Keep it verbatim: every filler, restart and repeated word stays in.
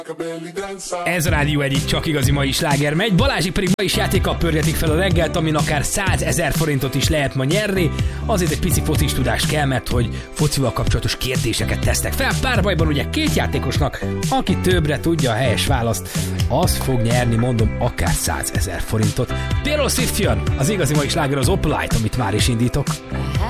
Ez a rádió egyik csak igazi mai sláger megy, Balázsik pedig ma is játékkal pörgetik fel a reggelt, amin akár százezer forintot is lehet ma nyerni. Azért egy pici focis tudás kell, mert hogy focival kapcsolatos kérdéseket tesznek fel. Párbajban ugye két játékosnak, aki többre tudja a helyes választ, az fog nyerni, mondom, akár százezer forintot. Taylor Swift jön, az igazi mai sláger az Opalite, amit már is indítok.